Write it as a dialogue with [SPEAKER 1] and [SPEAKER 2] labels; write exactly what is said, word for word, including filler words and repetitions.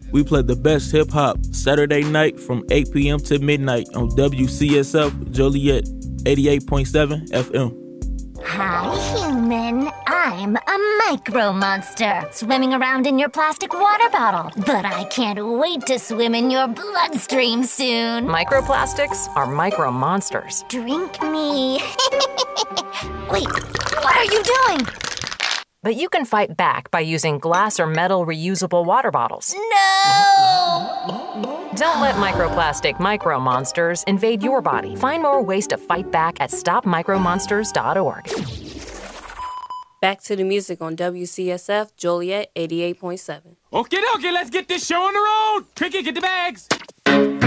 [SPEAKER 1] We play the best hip-hop Saturday night from eight p.m. to midnight on W C S F Joliet eighty-eight point seven F M.
[SPEAKER 2] Hi, human. I'm a micro monster swimming around in your plastic water bottle. But I can't wait to swim in your bloodstream soon.
[SPEAKER 3] Microplastics are micro monsters.
[SPEAKER 2] Drink me. Wait, what are you doing?
[SPEAKER 3] But you can fight back by using glass or metal reusable water bottles.
[SPEAKER 2] No!
[SPEAKER 3] Don't let microplastic micro monsters invade your body. Find more ways to fight back at stop micro monsters dot org.
[SPEAKER 4] Back to the music on W C S F Joliet eighty-eight point seven.
[SPEAKER 5] Okay, okay, let's get this show on the road. Cricket, get the bags.